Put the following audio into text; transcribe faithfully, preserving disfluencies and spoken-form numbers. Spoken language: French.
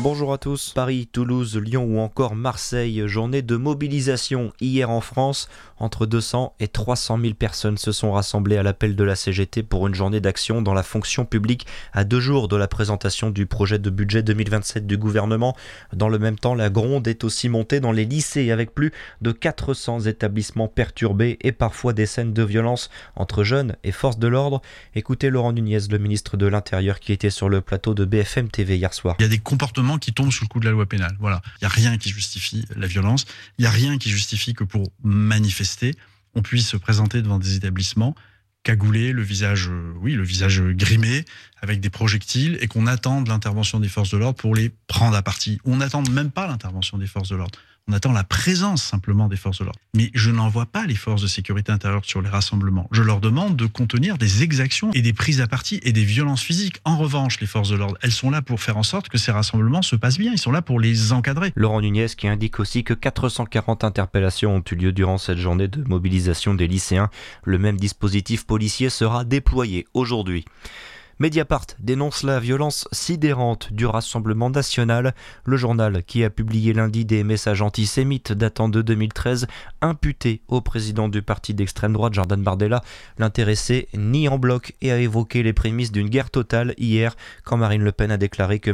Bonjour à tous. Paris, Toulouse, Lyon ou encore Marseille, journée de mobilisation hier en France. Entre deux cents et trois cent mille personnes se sont rassemblées à l'appel de la C G T pour une journée d'action dans la fonction publique à deux jours de la présentation du projet de budget deux mille vingt-sept du gouvernement. Dans le même temps, la gronde est aussi montée dans les lycées avec plus de quatre cents établissements perturbés et parfois des scènes de violence entre jeunes et forces de l'ordre. Écoutez Laurent Nunez, le ministre de l'Intérieur, qui était sur le plateau de B F M T V hier soir. Il y a des comportements qui tombent sous le coup de la loi pénale. Voilà. Il n'y a rien qui justifie la violence. Il n'y a rien qui justifie que pour manifester, on puisse se présenter devant des établissements cagoulés, le visage, euh, oui, le visage grimé, avec des projectiles, et qu'on attende l'intervention des forces de l'ordre pour les prendre à partie. On n'attend même pas l'intervention des forces de l'ordre. On attend la présence simplement des forces de l'ordre. Mais je n'envoie pas les forces de sécurité intérieure sur les rassemblements. Je leur demande de contenir des exactions et des prises à partie et des violences physiques. En revanche, les forces de l'ordre, elles sont là pour faire en sorte que ces rassemblements se passent bien. Ils sont là pour les encadrer. Laurent Nunez qui indique aussi que quatre cent quarante interpellations ont eu lieu durant cette journée de mobilisation des lycéens. Le même dispositif policier sera déployé aujourd'hui. Mediapart dénonce la violence sidérante du Rassemblement national. Le journal, qui a publié lundi des messages antisémites datant de deux mille treize, imputés au président du parti d'extrême droite, Jordan Bardella, l'intéressé nie en bloc et a évoqué les prémices d'une guerre totale hier, quand Marine Le Pen a déclaré que